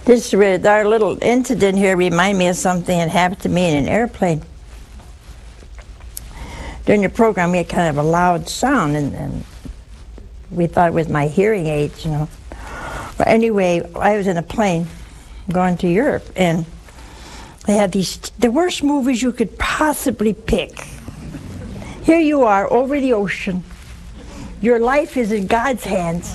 Our little incident here reminded me of something that happened to me in an airplane. During the program, we had kind of a loud sound, and we thought it was my hearing aids, you know. But anyway, I was in a plane going to Europe, and they had the worst movies you could possibly pick. Here you are, over the ocean. Your life is in God's hands.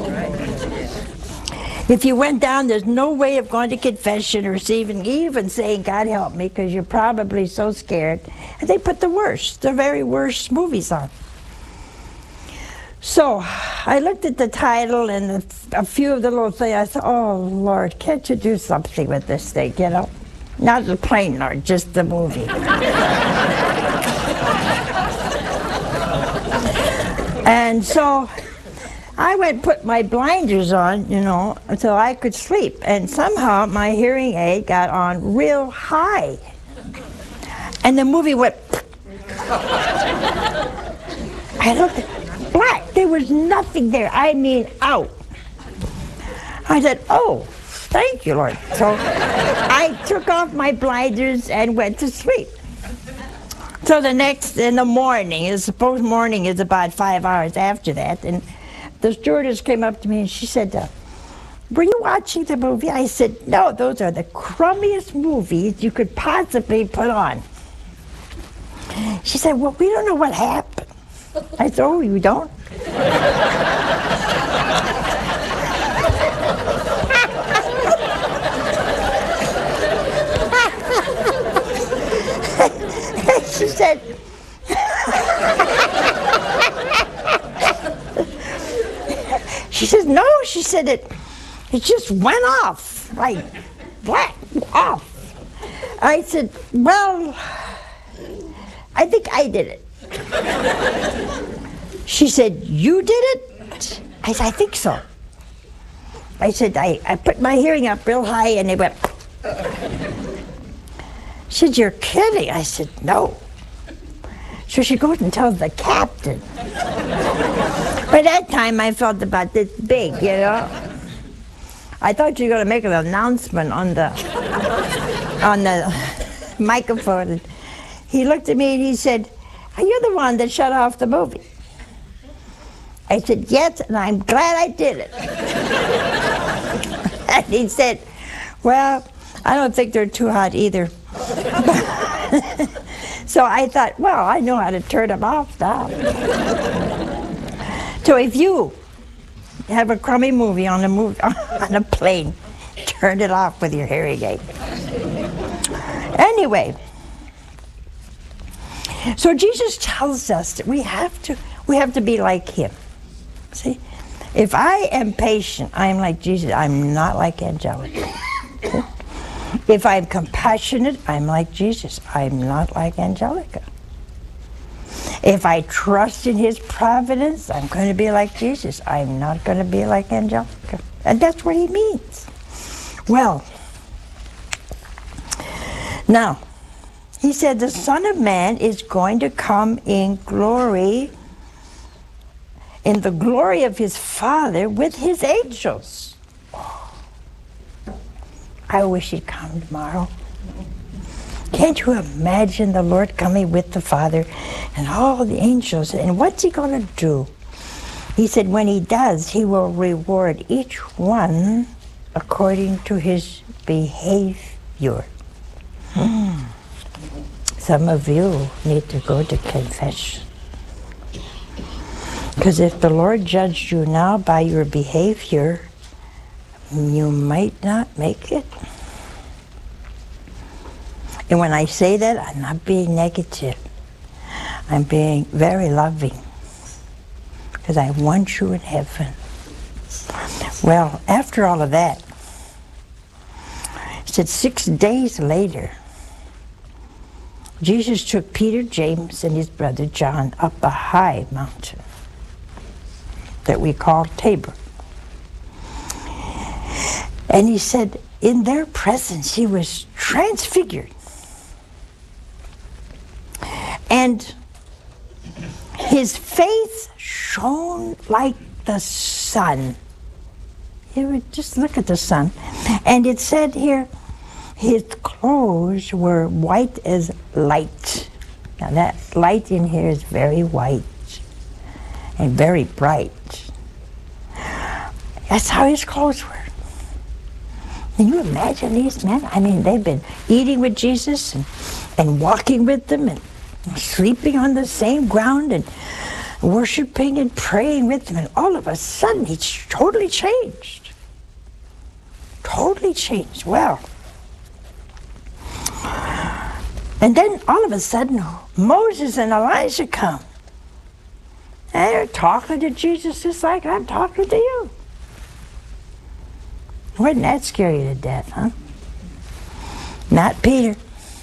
If you went down, there's no way of going to confession or even saying, God help me, because you're probably so scared. And they put the very worst movies on. So I looked at the title and a few of the little things. I thought, oh, Lord, can't you do something with this thing, you know? Not the plane, Lord, just the movie. And so I went and put my blinders on, you know, until I could sleep. And somehow my hearing aid got on real high. And the movie went... I looked at black. There was nothing there. I mean, out. I said, oh, thank you, Lord. So I took off my blinders and went to sleep. So in the morning, suppose morning is about 5 hours after that, and the stewardess came up to me and she said, were you watching the movie? I said, no, those are the crummiest movies you could possibly put on. She said, well, we don't know what happened. I said, oh, you don't? She said, she says, no, she said it just went off, like black off. I said, well, I think I did it. She said, you did it? I said, I think so. I said, I put my hearing up real high and it went. She said, you're kidding. I said, no. So she goes and tells the captain. By that time, I felt about this big, you know. I thought you were going to make an announcement on the microphone. He looked at me and he said, are you the one that shut off the movie? I said, yes, and I'm glad I did it. And he said, well, I don't think they're too hot either. So I thought, well, I know how to turn them off now. So if you have a crummy movie on a plane, turn it off with your hearing aid. Anyway, so Jesus tells us that we have to be like him. See, if I am patient, I'm like Jesus. I'm not like Angelica. If I'm compassionate, I'm like Jesus. I'm not like Angelica. If I trust in his providence, I'm going to be like Jesus. I'm not going to be like Angelica. And that's what he means. Well, now, he said the Son of Man is going to come in glory, in the glory of his Father with his angels. I wish he'd come tomorrow. Can't you imagine the Lord coming with the Father and all the angels? And what's he going to do? He said when he does, he will reward each one according to his behavior. Some of you need to go to confession. Because if the Lord judged you now by your behavior, you might not make it. And when I say that, I'm not being negative. I'm being very loving. Because I want you in heaven. Well, after all of that, it said 6 days later, Jesus took Peter, James, and his brother John up a high mountain that we call Tabor. And he said, in their presence, he was transfigured. And his face shone like the sun. He would just look at the sun. And it said here, his clothes were white as light. Now that light in here is very white and very bright. That's how his clothes were. Can you imagine these men? I mean, they've been eating with Jesus and walking with them and sleeping on the same ground and worshiping and praying with them. And all of a sudden, he's totally changed. Totally changed. Well, and then all of a sudden, Moses and Elijah come. And they're talking to Jesus just like I'm talking to you. Wouldn't that scare you to death, huh? Not Peter.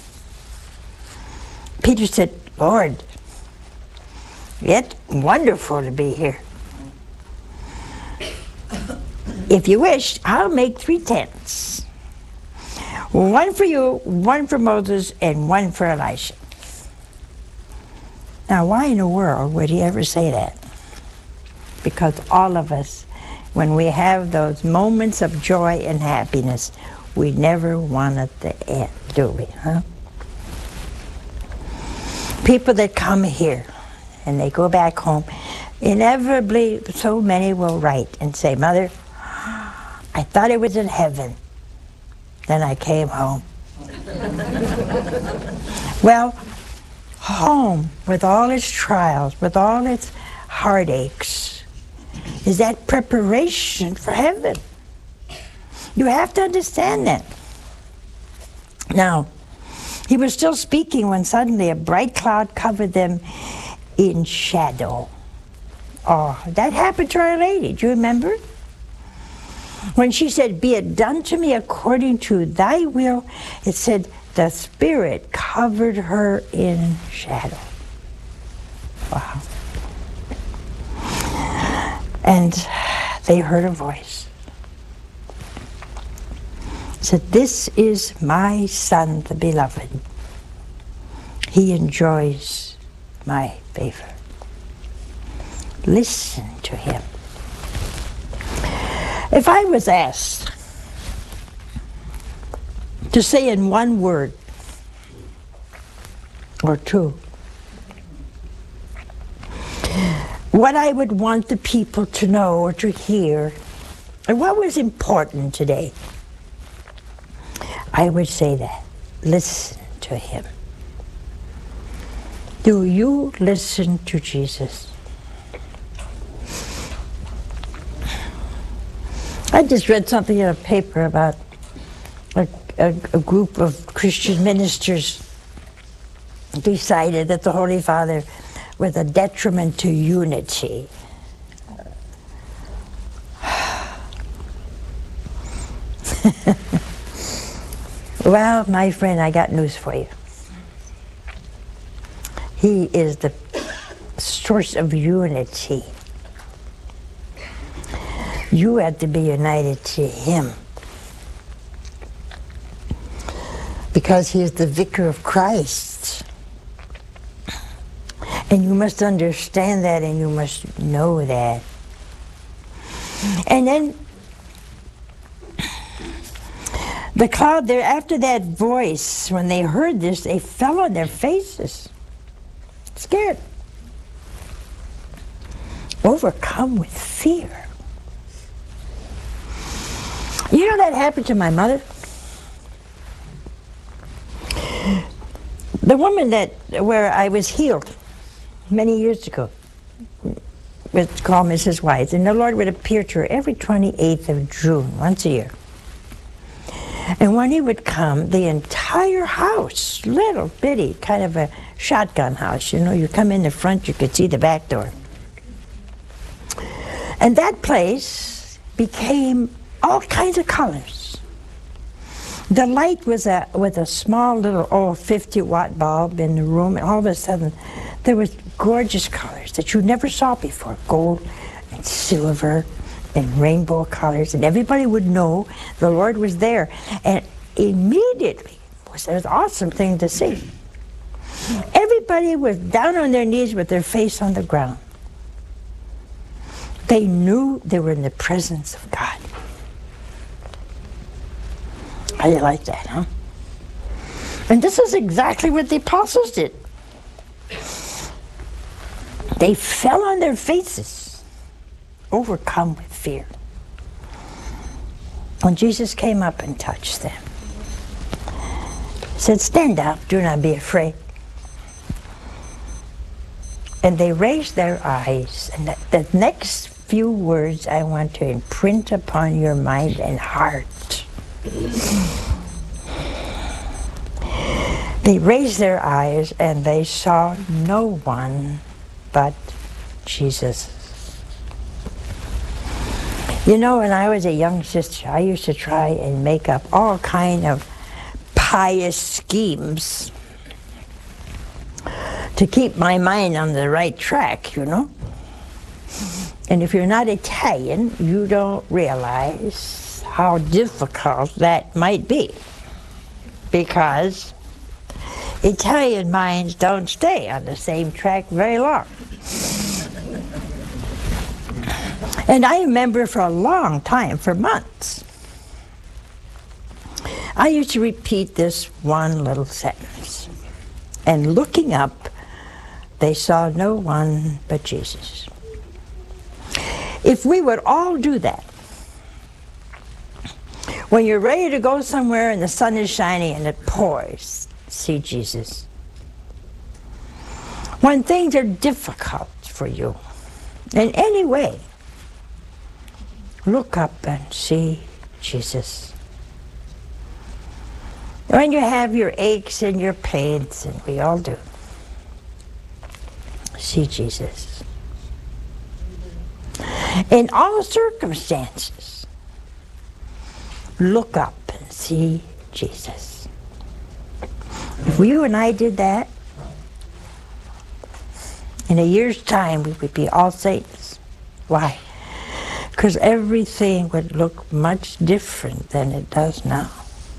Peter said, Lord, it's wonderful to be here. If you wish, I'll make 3 tents. One for you, one for Moses, and one for Elisha. Now, why in the world would he ever say that? Because all of us, when we have those moments of joy and happiness, we never want it to end, do we, huh? People that come here and they go back home, inevitably so many will write and say, Mother, I thought it was in heaven. Then I came home. Well, home, with all its trials, with all its heartaches, is that preparation for heaven. You have to understand that. Now, he was still speaking when suddenly a bright cloud covered them in shadow. Oh, that happened to Our Lady. Do you remember? When she said, be it done to me according to thy will, it said the Spirit covered her in shadow. Wow. And they heard a voice. It said, this is my Son, the beloved. He enjoys my favor. Listen to him. If I was asked to say in one word or two what I would want the people to know or to hear, and what was important today, I would say that. Listen to him. Do you listen to Jesus? I just read something in a paper about a group of Christian ministers decided that the Holy Father was a detriment to unity. Well, my friend, I got news for you. He is the source of unity. You have to be united to him. Because he is the vicar of Christ. And you must understand that, and you must know that. And then the cloud there, after that voice, when they heard this, they fell on their faces, scared, overcome with fear. You know that happened to my mother? The woman where I was healed many years ago was called Mrs. Wise, and the Lord would appear to her every 28th of June, once a year. And when he would come, the entire house, little bitty, kind of a shotgun house, you know, you come in the front, you could see the back door. And that place became all kinds of colors. The light was with a small little 50-watt bulb in the room, and all of a sudden there was gorgeous colors that you never saw before, gold and silver and rainbow colors, and everybody would know the Lord was there. And immediately, it was an awesome thing to see. Everybody was down on their knees with their face on the ground. They knew they were in the presence of God. How do you like that, huh? And this is exactly what the apostles did. They fell on their faces, overcome with fear. When Jesus came up and touched them, he said, "Stand up, do not be afraid." And they raised their eyes, and the next few words I want to imprint upon your mind and heart. They raised their eyes and they saw no one but Jesus. You know, when I was a young sister, I used to try and make up all kind of pious schemes to keep my mind on the right track, you know. And if you're not Italian, you don't realize how difficult that might be, because Italian minds don't stay on the same track very long. And I remember for a long time, for months, I used to repeat this one little sentence. And looking up, they saw no one but Jesus. If we would all do that, when you're ready to go somewhere and the sun is shining and it pours, see Jesus. When things are difficult for you, in any way, look up and see Jesus. When you have your aches and your pains, and we all do, see Jesus. In all circumstances, look up and see Jesus. If you and I did that, in a year's time we would be all saints. Why? Because everything would look much different than it does now.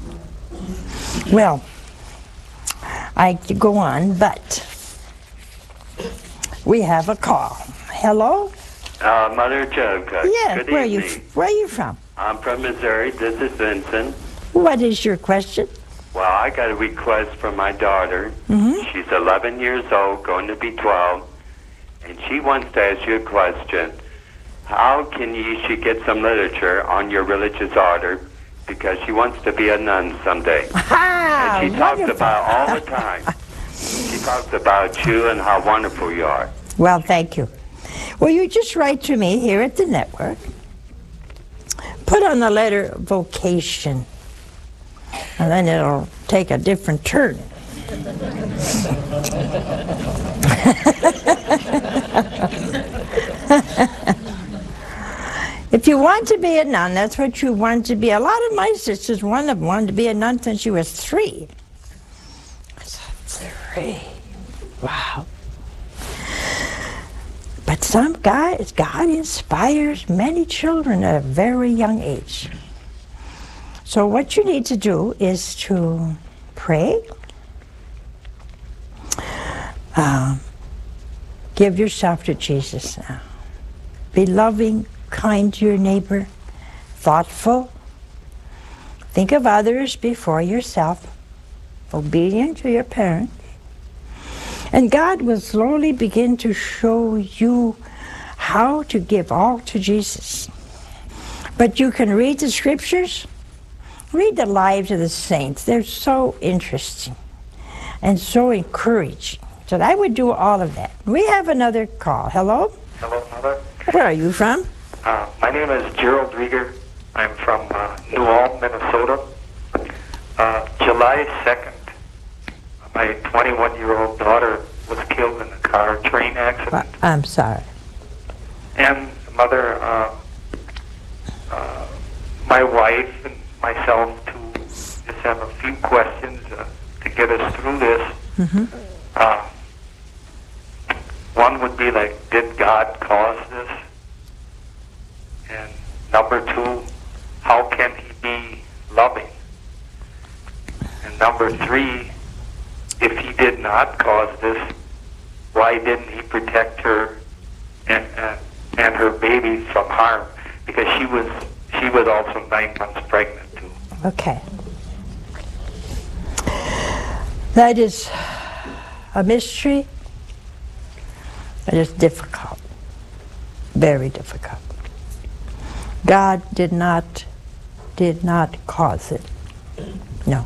Well, I could go on, but we have a call. Hello? Mother Joe. Yeah, Good where evening. are you from? I'm from Missouri. This is Vincent. What is your question? Well, I got a request from my daughter. Mm-hmm. She's 11 years old, going to be 12, and she wants to ask you a question. How can she get some literature on your religious order? Because she wants to be a nun someday. Ah, And she talks wonderful. about all the time. She talks about you and how wonderful you are. Well, thank you. Well, you just write to me here at the network. Put on the letter vocation, and then it'll take a different turn. If you want to be a nun, that's what you want to be. A lot of my sisters, one of them wanted to be a nun since she was 3. I said, 3? Wow. But God inspires many children at a very young age. So what you need to do is to pray, give yourself to Jesus now. Be loving, kind to your neighbor, thoughtful. Think of others before yourself, obedient to your parents. And God will slowly begin to show you how to give all to Jesus. But you can read the scriptures, read the lives of the saints. They're so interesting and so encouraging. So I would do all of that. We have another call. Hello? Hello, Mother. Where are you from? My name is Gerald Rieger. I'm from New Ulm, Minnesota. July 2nd, my 21-year-old daughter was killed in a car train accident. I'm sorry. And Mother, my wife and myself too just have a few questions to get us through this. Mm-hmm. One would be like, did God cause this? And number 2, how can he be loving? And number 3, if he did not cause this, why didn't he protect her and her baby from harm? Because she was also 9 months pregnant too. Okay. That is a mystery. It is difficult, very difficult. God did not cause it. No.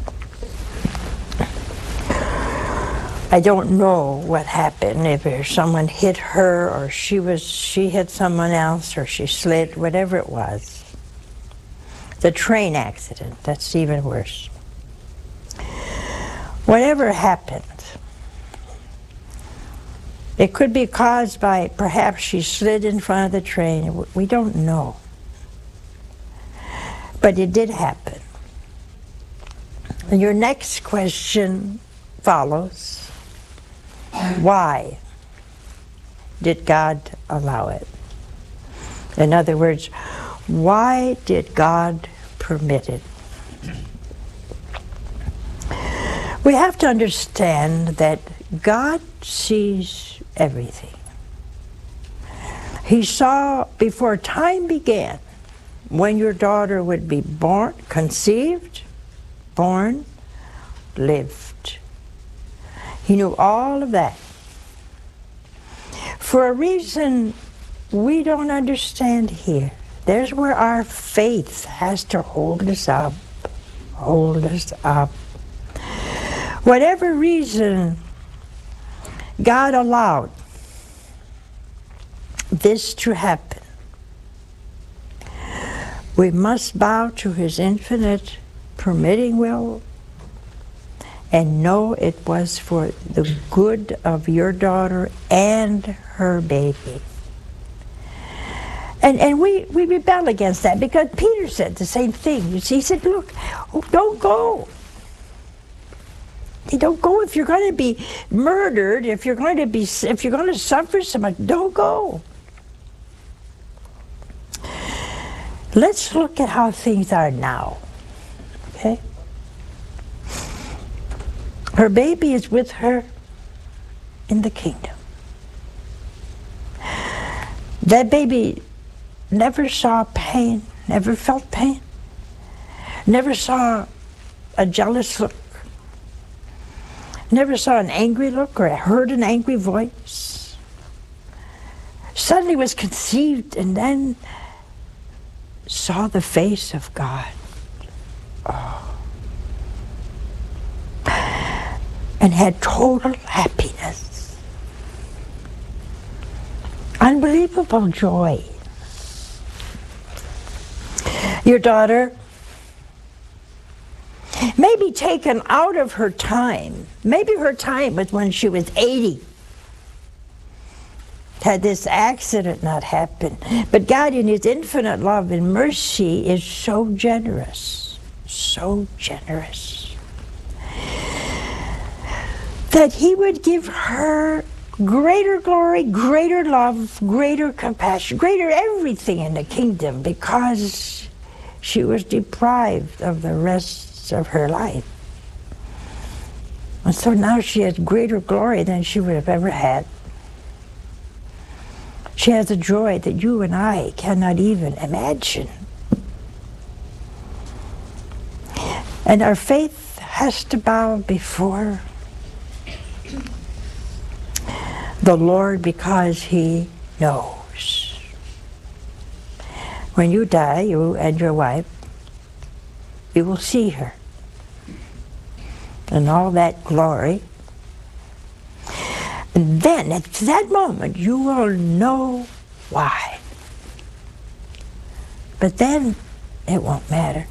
I don't know what happened, if someone hit her or she hit someone else or she slid, whatever it was. The train accident, that's even worse. Whatever happened, it could be caused by perhaps she slid in front of the train. We don't know. But it did happen. And your next question follows. Why did God allow it? In other words, why did God permit it? We have to understand that God sees everything. He saw before time began when your daughter would be born, conceived, born, lived. He knew all of that. For a reason we don't understand here. There's where our faith has to hold us up. Hold us up. Whatever reason God allowed this to happen, we must bow to His infinite permitting will and know it was for the good of your daughter and her baby. And we rebel against that because Peter said the same thing. You see, he said, look, don't go. You don't go if you're going to be murdered, if you're going to suffer so much, don't go. Let's look at how things are now. Okay? Her baby is with her in the kingdom. That baby never saw pain, never felt pain, never saw a jealous look, never saw an angry look or heard an angry voice. Suddenly was conceived and then saw the face of God. Oh. And had total happiness. Unbelievable joy. Your daughter may be taken out of her time. Maybe her time was when she was 80. Had this accident not happened. But God in His infinite love and mercy is so generous. So generous. That He would give her greater glory, greater love, greater compassion, greater everything in the kingdom because she was deprived of the rest of her life. And so now she has greater glory than she would have ever had. She has a joy that you and I cannot even imagine. And our faith has to bow before the Lord because He knows. When you die, you and your wife, you will see her in all that glory. And then at that moment you will know why. But then it won't matter.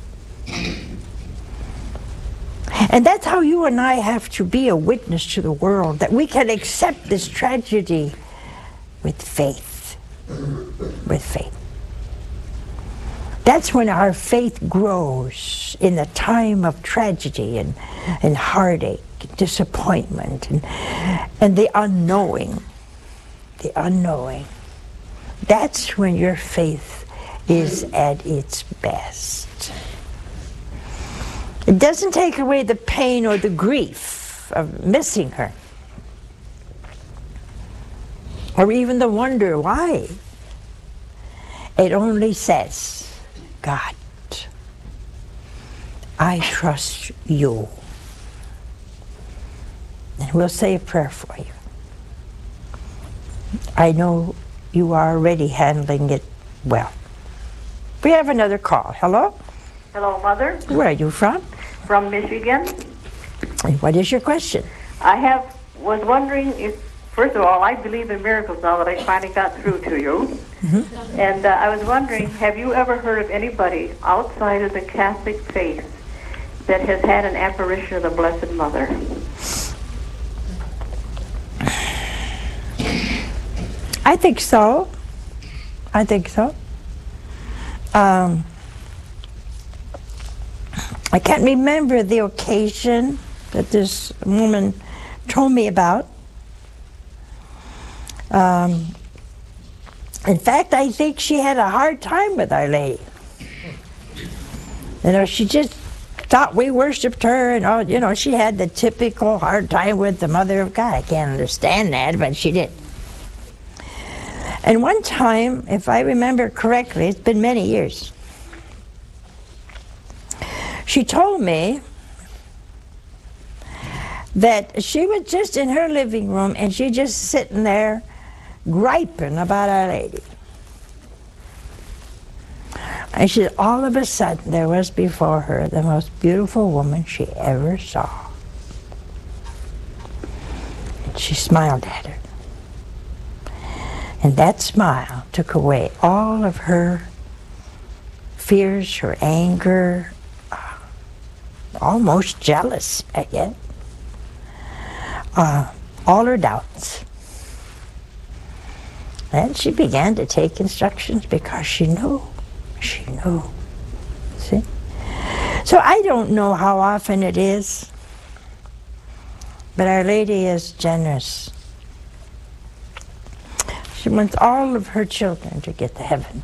And that's how you and I have to be a witness to the world, that we can accept this tragedy with faith. With faith. That's when our faith grows in the time of tragedy and heartache, disappointment, and the unknowing. The unknowing. That's when your faith is at its best. It doesn't take away the pain or the grief of missing her, or even the wonder why. It only says, God, I trust you. we'll say a prayer for you. I know you are already handling it well. We have another call. Hello? Hello, Mother. Where are you from? From Michigan. And what is your question? Was wondering if, first of all, I believe in miracles now that I finally got through to you. Mm-hmm. And I was wondering, have you ever heard of anybody outside of the Catholic faith that has had an apparition of the Blessed Mother? I think so. I think so. I can't remember the occasion that this woman told me about. In fact, I think she had a hard time with Our Lady. You know, she just thought we worshipped her, and all. You know, she had the typical hard time with the Mother of God. I can't understand that, but she did. And one time, if I remember correctly, it's been many years, she told me that she was just in her living room and she just sitting there griping about Our Lady. And she said, all of a sudden there was before her the most beautiful woman she ever saw. And she smiled at her. And that smile took away all of her fears, her anger, almost jealous, I guess. All her doubts. And she began to take instructions because she knew. She knew. See? So I don't know how often it is, but Our Lady is generous. She wants all of her children to get to heaven.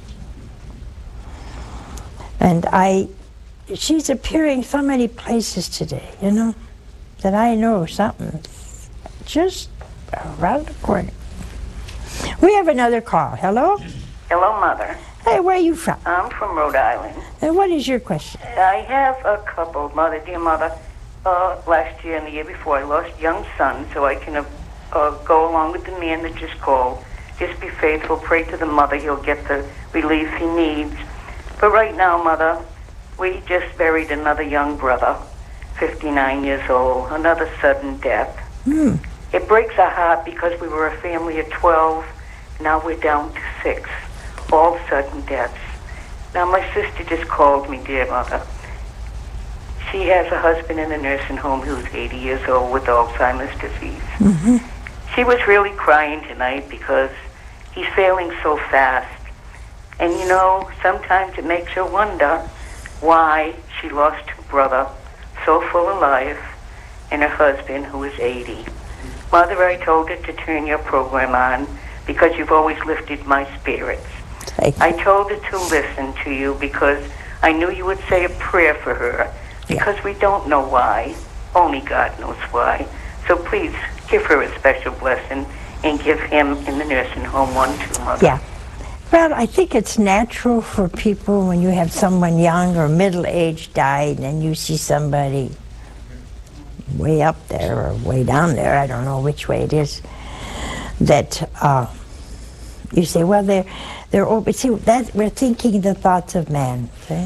And she's appearing so many places today, you know, that I know something just around the corner. We have another call. Hello? Hello, Mother. Hey, where are you from? I'm from Rhode Island. And what is your question? I have a couple, Mother, dear Mother. Last year and the year before, I lost a young son, so I can go along with the man that just called. Just be faithful, pray to the Mother, he'll get the relief he needs. But right now, Mother, we just buried another young brother, 59 years old, another sudden death. It breaks our heart because we were a family of 12, now we're down to 6, all sudden deaths. Now my sister just called me, dear Mother. She has a husband in a nursing home who's 80 years old with Alzheimer's disease. Mm-hmm. She was really crying tonight because he's failing so fast. And you know, sometimes it makes her wonder why she lost her brother so full of life and her husband who is 80. Mother, I told her to turn your program on because you've always lifted my spirits. I told her to listen to you because I knew you would say a prayer for her because we don't know why. Only God knows why. So please give her a special blessing and give him in the nursing home one too, Mother. Yeah. Well, I think it's natural for people when you have someone young or middle-aged died and you see somebody way up there or way down there, I don't know which way it is, that you say, well, they're open. See, that we're thinking the thoughts of man. See?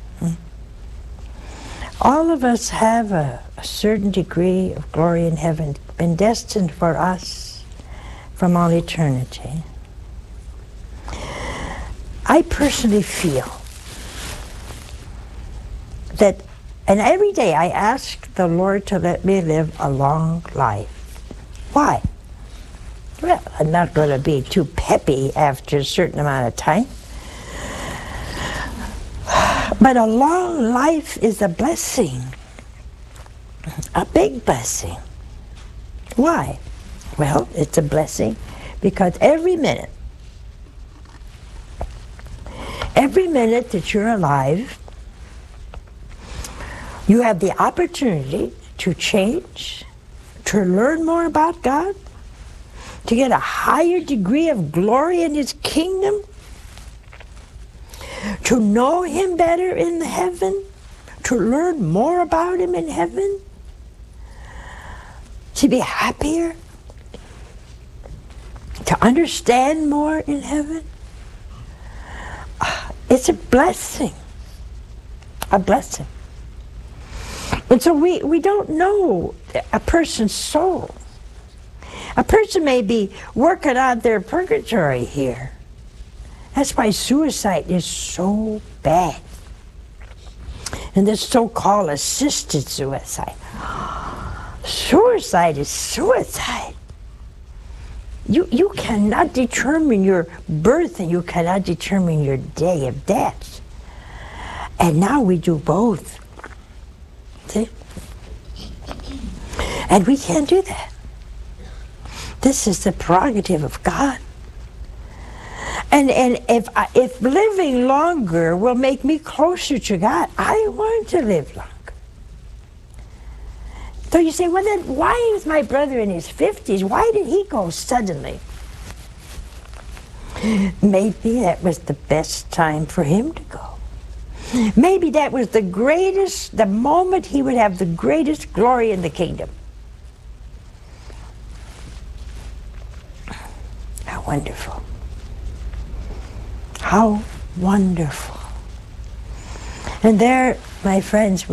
All of us have a certain degree of glory in heaven, been destined for us from all eternity. I personally feel that, and every day I ask the Lord to let me live a long life. Why? Well, I'm not going to be too peppy after a certain amount of time. But a long life is a blessing, a big blessing. Why? Well, it's a blessing because every minute that you're alive, you have the opportunity to change, to learn more about God, to get a higher degree of glory in His kingdom, to know Him better in heaven, to learn more about Him in heaven. To be happier? To understand more in heaven? It's a blessing. A blessing. And so we don't know a person's soul. A person may be working out their purgatory here. That's why suicide is so bad. And this so-called assisted suicide. Suicide is suicide. You cannot determine your birth and you cannot determine your day of death. And now we do both. See? And we can't do that. This is the prerogative of God. And if living longer will make me closer to God, I want to live longer. So you say, well then, why is my brother in his 50s? Why did he go suddenly? Maybe that was the best time for him to go. Maybe that was the moment he would have the greatest glory in the kingdom. How wonderful. How wonderful. And there, my friends,